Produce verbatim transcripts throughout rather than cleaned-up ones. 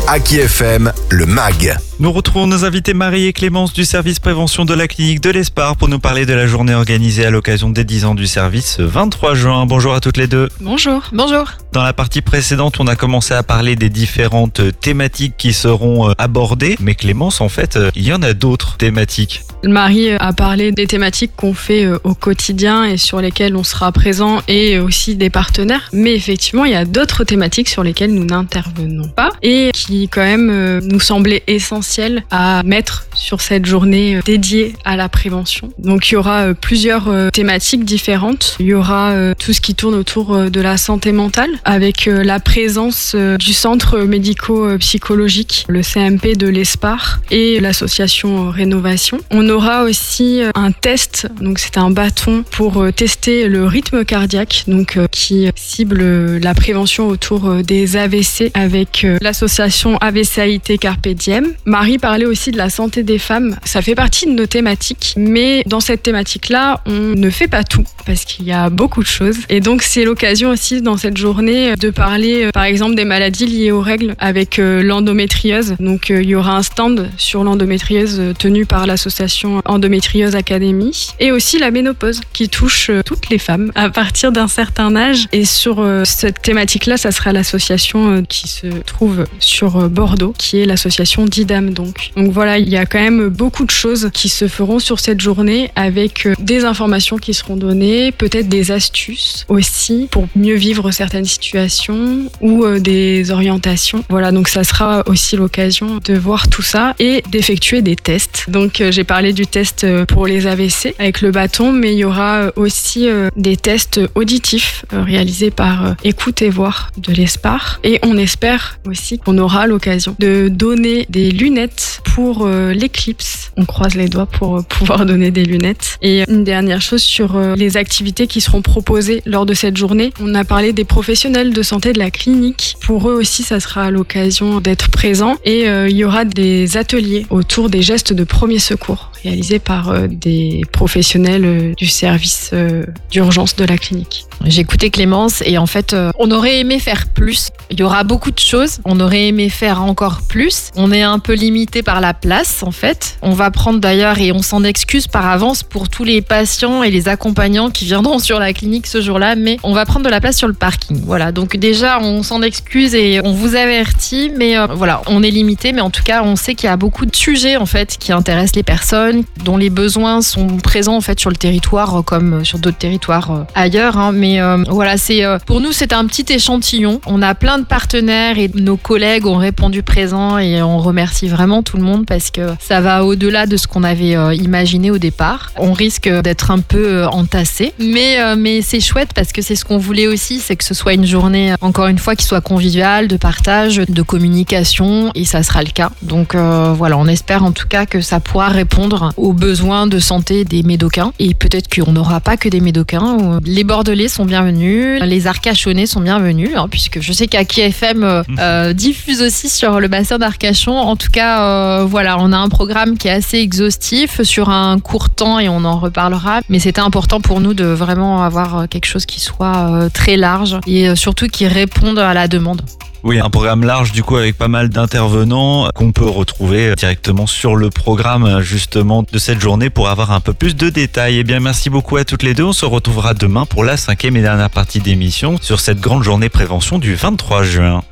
Aki F M, le M A G. Nous retrouvons nos invités Marie et Clémence du service prévention de la clinique de l'Espar pour nous parler de la journée organisée à l'occasion des dix ans du service ce vingt-trois juin. Bonjour à toutes les deux. Bonjour. Bonjour. Dans la partie précédente, on a commencé à parler des différentes thématiques qui seront abordées. Mais Clémence, en fait, il y en a d'autres thématiques. Marie a parlé des thématiques qu'on fait au quotidien et sur lesquelles on sera présent et aussi des partenaires. Mais effectivement, il y a d'autres thématiques sur lesquelles nous n'intervenons pas et qui quand même nous semblaient essentielles à mettre sur cette journée dédiée à la prévention. Donc il y aura plusieurs thématiques différentes. Il y aura tout ce qui tourne autour de la santé mentale avec la présence du centre médico-psychologique, le C M P de l'Espar et l'association Rénovation. On aura aussi un test, donc c'est un bâton pour tester le rythme cardiaque, donc qui cible la prévention autour des A V C avec l'association A V C A I T Carpe Diem. Marie parlait aussi de la santé des femmes. Ça fait partie de nos thématiques, mais dans cette thématique-là, on ne fait pas tout parce qu'il y a beaucoup de choses. Et donc c'est l'occasion aussi dans cette journée de parler, par exemple, des maladies liées aux règles avec l'endométriose. Donc il y aura un stand sur l'endométriose tenu par l'association Endométriose Academy et aussi la ménopause qui touche toutes les femmes à partir d'un certain âge. Et sur cette thématique-là, ça sera l'association qui se trouve sur Bordeaux, qui est l'association Didam. Donc. donc voilà, il y a quand même beaucoup de choses qui se feront sur cette journée avec des informations qui seront données, peut-être des astuces aussi pour mieux vivre certaines situations ou des orientations. Voilà, donc ça sera aussi l'occasion de voir tout ça et d'effectuer des tests. Donc j'ai parlé du test pour les A V C avec le bâton, mais il y aura aussi des tests auditifs réalisés par Écoute et Voir de l'Espar. Et on espère aussi qu'on aura l'occasion de donner des lunettes pour l'éclipse. On croise les doigts pour pouvoir donner des lunettes. Et une dernière chose sur les activités qui seront proposées lors de cette journée. On a parlé des professionnels de santé de la clinique. Pour eux aussi, ça sera l'occasion d'être présents. Et euh, il y aura des ateliers autour des gestes de premier secours réalisés par euh, des professionnels euh, du service euh, d'urgence de la clinique. J'ai écouté Clémence et en fait, euh, on aurait aimé faire plus. Il y aura beaucoup de choses. On aurait aimé faire encore plus. On est un peu limité par la place, en fait. On va prendre d'ailleurs, et on s'en excuse par avance pour tous les patients et les accompagnants qui viendront sur la clinique ce jour-là, mais on va prendre de la place sur le parking. Voilà, donc déjà, on s'en excuse et on vous avertit, mais euh, voilà, on est limité, mais en tout cas, on sait qu'il y a beaucoup de sujets, en fait, qui intéressent les personnes, dont les besoins sont présents, en fait, sur le territoire, comme sur d'autres territoires euh, ailleurs, hein, mais euh, voilà, c'est, euh, pour nous, c'est un petit échantillon. On a plein de partenaires et nos collègues ont répondu présent et on remercie vraiment tout le monde parce que ça va au-delà de ce qu'on avait euh, imaginé au départ. On risque d'être un peu euh, entassé, mais, euh, mais c'est chouette parce que c'est ce qu'on voulait aussi, c'est que ce soit une journée, encore une fois, qui soit conviviale, de partage, de communication, et ça sera le cas. Donc euh, voilà, on espère en tout cas que ça pourra répondre aux besoins de santé des Médocains, et peut-être qu'on n'aura pas que des Médocains. Les Bordelais sont bienvenus, les Arcachonnais sont bienvenus, hein, puisque je sais qu'Aki F M euh, euh, diffuse aussi sur le bassin d'Arcachon. En tout cas, euh, voilà, on a un programme qui est assez exhaustif sur un court temps et on en reparlera, mais c'était important pour nous de vraiment avoir quelque chose qui soit euh, très large et surtout qui réponde à la demande. Oui, un programme large du coup avec pas mal d'intervenants qu'on peut retrouver directement sur le programme justement de cette journée pour avoir un peu plus de détails. Eh bien, merci beaucoup à toutes les deux. On se retrouvera demain pour la cinquième et dernière partie d'émission sur cette grande journée prévention du vingt-trois juin.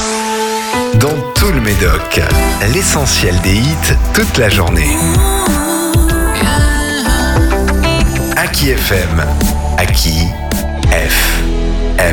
Dans tout le Médoc, l'essentiel des hits toute la journée. Aki F M. Aki